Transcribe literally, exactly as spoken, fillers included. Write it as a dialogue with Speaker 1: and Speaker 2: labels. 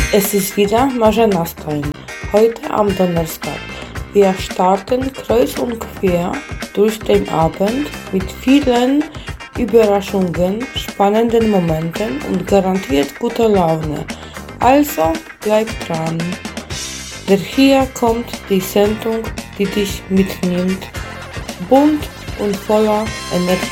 Speaker 1: Es ist wieder Marzenas Time. Heute am Donnerstag. Wir starten kreuz und quer durch den Abend mit vielen Überraschungen, spannenden Momenten und garantiert guter Laune. Also bleib dran. Denn hier kommt die Sendung, die dich mitnimmt, bunt und voller Energie.